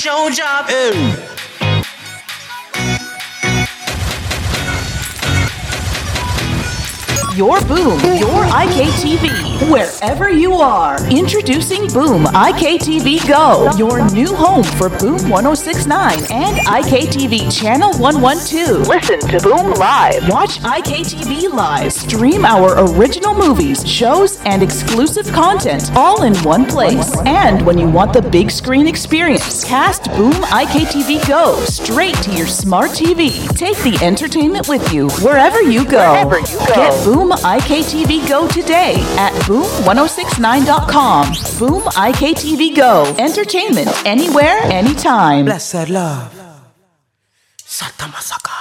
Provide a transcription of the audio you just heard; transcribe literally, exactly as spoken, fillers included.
show job. Hey. Your Boom, your I K T V, wherever you are. Introducing Boom I K T V Go, your new home for Boom one oh six point nine and I K T V Channel one twelve. Listen to Boom Live. Watch I K T V Live. Stream our original movies, shows, and exclusive content all in one place. And when you want the big screen experience, cast Boom I K T V Go straight to your smart T V. Take the entertainment with you wherever you go. Wherever you go. Get Boom I K T V Go today at boom ten sixty-nine dot com. Boom I K T V Go. Entertainment anywhere, anytime. Blessed love. Santa Masaka.